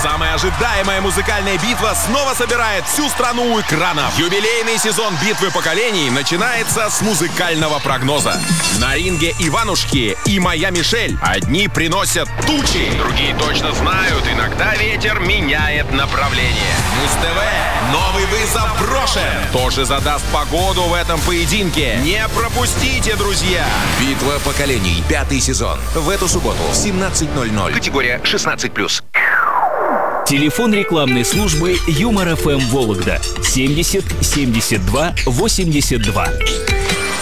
Самая ожидаемая музыкальная битва снова собирает всю страну у экранов. Юбилейный сезон битвы поколений начинается с музыкального прогноза. На ринге Иванушки и моя Мишель. Одни приносят тучи, другие точно знают, иногда ветер меняет направление. Муз-ТВ, новый вызов брошен. Кто же задаст погоду в этом поединке? Не пропустите, друзья! Битва поколений. 5-й сезон. В эту субботу в 17:00. Категория 16+. Телефон рекламной службы Юмор ФМ Вологда 70 72 82.